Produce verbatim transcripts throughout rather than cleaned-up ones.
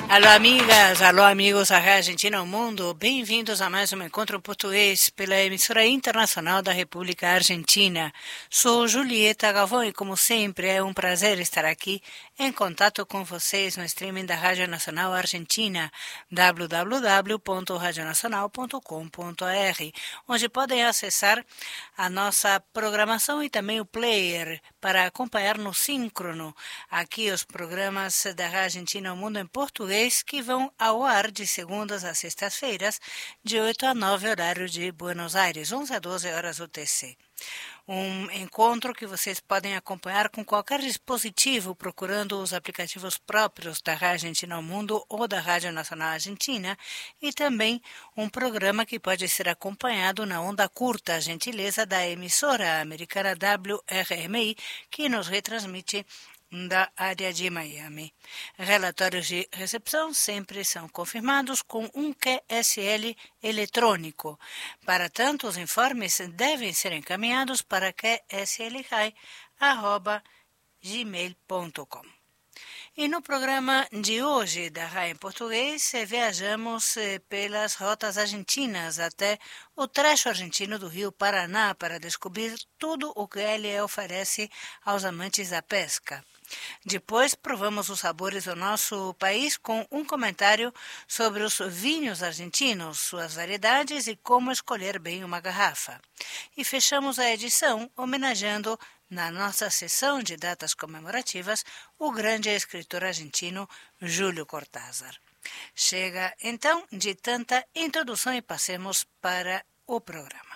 Alô, amigas, alô, amigos da Rádio Argentina ao Mundo. Bem-vindos a mais um encontro em português pela emissora internacional da República Argentina. Sou Julieta Galvão e, como sempre, é um prazer estar aqui em contato com vocês no streaming da Rádio Nacional Argentina, w w w ponto radio nacional ponto com ponto a r, onde podem acessar a nossa programação e também o player para acompanhar no síncrono aqui os programas da Rádio Argentina ao Mundo em português, que vão ao ar de segundas a sextas-feiras, de oito a nove, horário de Buenos Aires, onze a doze horas U T C. Um encontro que vocês podem acompanhar com qualquer dispositivo, procurando os aplicativos próprios da Rádio Argentina ao Mundo ou da Rádio Nacional Argentina, e também um programa que pode ser acompanhado na onda curta, a gentileza da emissora americana W R M I, que nos retransmite da área de Miami. Relatórios de recepção sempre são confirmados com um Q S L eletrônico. Para tanto, os informes devem ser encaminhados para q s l rai arroba gmail ponto com. E no programa de hoje da R A I em português, viajamos pelas rotas argentinas até o trecho argentino do Rio Paraná para descobrir tudo o que ele oferece aos amantes da pesca. Depois, provamos os sabores do nosso país com um comentário sobre os vinhos argentinos, suas variedades e como escolher bem uma garrafa. E fechamos a edição homenageando, na nossa sessão de datas comemorativas, o grande escritor argentino Júlio Cortázar. Chega, então, de tanta introdução e passemos para o programa.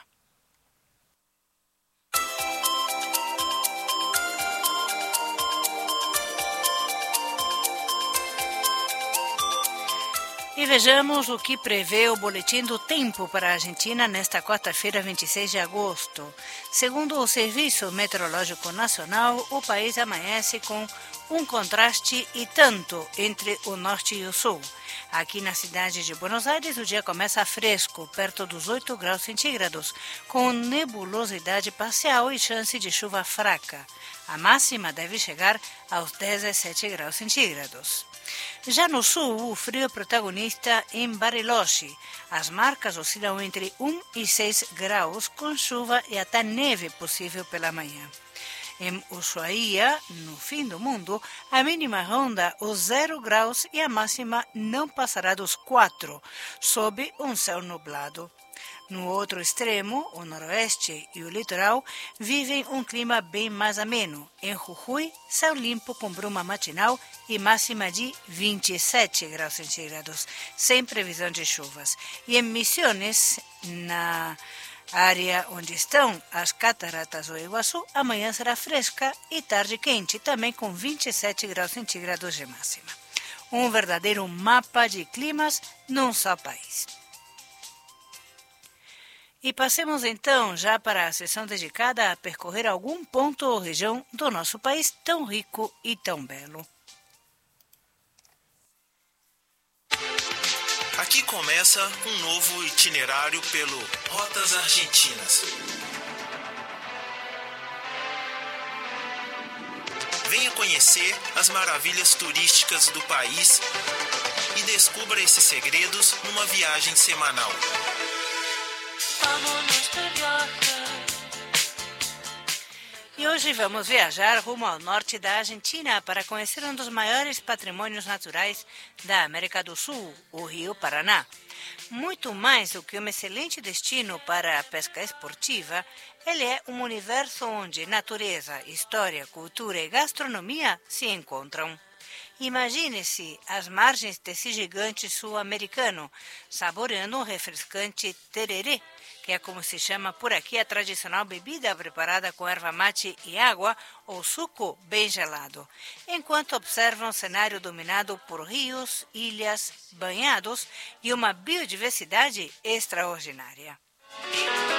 E vejamos o que prevê o Boletim do Tempo para a Argentina nesta quarta-feira, vinte e seis de agosto. Segundo o Serviço Meteorológico Nacional, o país amanhece com um contraste e tanto entre o norte e o sul. Aqui na cidade de Buenos Aires, o dia começa fresco, perto dos oito graus centígrados, com nebulosidade parcial e chance de chuva fraca. A máxima deve chegar aos dezessete graus centígrados. Já no sul, o frio é protagonista em Bariloche. As marcas oscilam entre um e seis graus, com chuva e até neve possível pela manhã. Em Ushuaia, no fim do mundo, a mínima ronda os zero graus e a máxima não passará dos quatro, sob um céu nublado. No outro extremo, o noroeste e o litoral vivem um clima bem mais ameno. Em Jujuy, céu limpo com bruma matinal e máxima de vinte e sete graus centígrados, sem previsão de chuvas. E em Misiones, na área onde estão as cataratas do Iguaçu, amanhã será fresca e tarde quente, também com vinte e sete graus centígrados de máxima. Um verdadeiro mapa de climas num só país. E passemos então já para a sessão dedicada a percorrer algum ponto ou região do nosso país tão rico e tão belo. Aqui começa um novo itinerário pelo Rotas Argentinas. Venha conhecer as maravilhas turísticas do país e descubra esses segredos numa viagem semanal. E hoje vamos viajar rumo ao norte da Argentina para conhecer um dos maiores patrimônios naturais da América do Sul, o Rio Paraná. Muito mais do que um excelente destino para a pesca esportiva, ele é um universo onde natureza, história, cultura e gastronomia se encontram. Imagine-se às margens desse gigante sul-americano, saboreando um refrescante tererê, que é como se chama por aqui a tradicional bebida preparada com erva mate e água ou suco bem gelado, enquanto observam um cenário dominado por rios, ilhas, banhados e uma biodiversidade extraordinária.